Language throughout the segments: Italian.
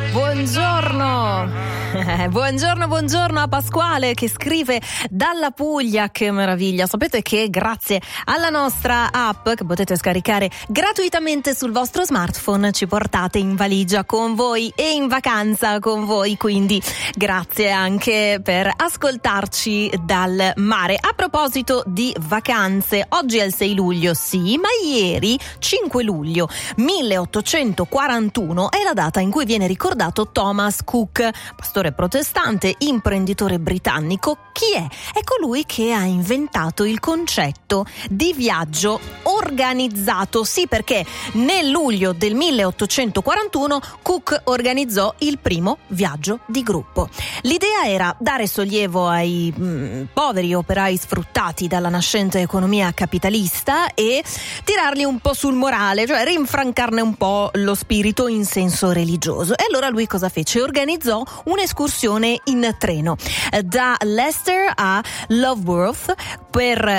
Buongiorno a Pasquale che scrive dalla Puglia. Che meraviglia! Sapete che grazie alla nostra app che potete scaricare gratuitamente sul vostro smartphone ci portate in valigia con voi e in vacanza con voi, quindi grazie anche per ascoltarci dal mare. A proposito di vacanze, oggi è il 6 luglio, sì, ma ieri 5 luglio 1841 è la data in cui viene ricordato Thomas Cook, pastore protestante, imprenditore britannico. Chi è? È colui che ha inventato il concetto di viaggio organizzato. Sì, perché nel luglio del 1841 Cook organizzò il primo viaggio di gruppo. L'idea era dare sollievo ai poveri operai sfruttati dalla nascente economia capitalista e tirarli un po' sul morale, cioè rinfrancarne un po' lo spirito in senso religioso. E allora lui cosa fece? Organizzò un'escursione in treno da Leicester a Loveworth per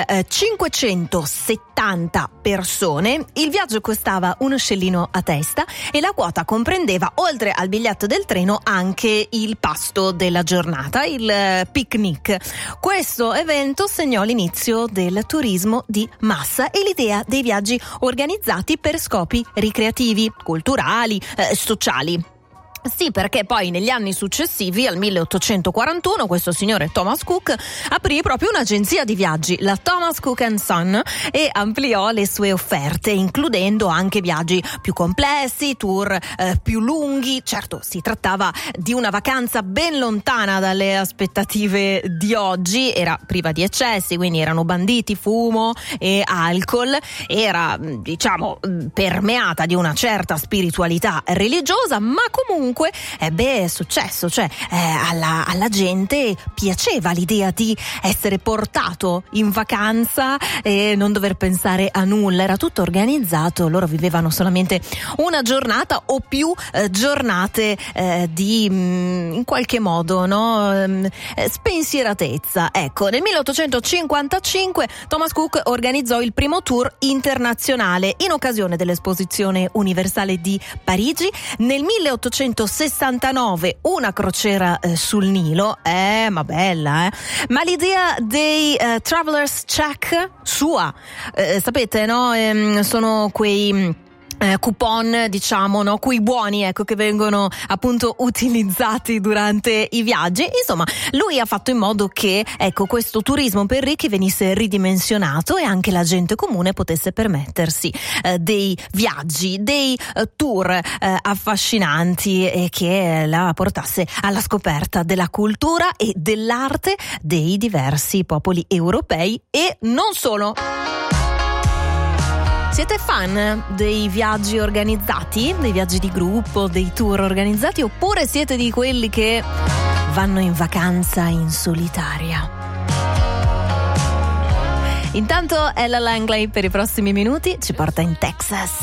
570 persone. Il viaggio costava uno scellino a testa e la quota comprendeva, oltre al biglietto del treno, anche il pasto della giornata, il picnic. Questo evento segnò l'inizio del turismo di massa e l'idea dei viaggi organizzati per scopi ricreativi, culturali, sociali. Sì, perché poi negli anni successivi, al 1841, questo signore Thomas Cook aprì proprio un'agenzia di viaggi, la Thomas Cook & Son, e ampliò le sue offerte, includendo anche viaggi più complessi, tour più lunghi. Certo, si trattava di una vacanza ben lontana dalle aspettative di oggi, era priva di eccessi, quindi erano banditi fumo e alcol, era, diciamo, permeata di una certa spiritualità religiosa, ma comunque è successo, cioè alla gente piaceva l'idea di essere portato in vacanza e non dover pensare a nulla, era tutto organizzato, loro vivevano solamente una giornata o più giornate di in qualche modo, no? Spensieratezza. Ecco, nel 1855 Thomas Cook organizzò il primo tour internazionale in occasione dell'Esposizione Universale di Parigi. Nel 1869 una crociera sul Nilo, ma bella, ma l'idea dei Travelers Check sua, sapete, no? Sono quei coupon, diciamo, no, quei buoni, ecco, che vengono appunto utilizzati durante i viaggi. Insomma, lui ha fatto in modo che, ecco, questo turismo per ricchi venisse ridimensionato e anche la gente comune potesse permettersi dei viaggi, dei tour affascinanti e che la portasse alla scoperta della cultura e dell'arte dei diversi popoli europei e non solo. Siete fan dei viaggi organizzati, dei viaggi di gruppo, dei tour organizzati, oppure siete di quelli che vanno in vacanza in solitaria? Intanto Ella Langley per i prossimi minuti ci porta in Texas.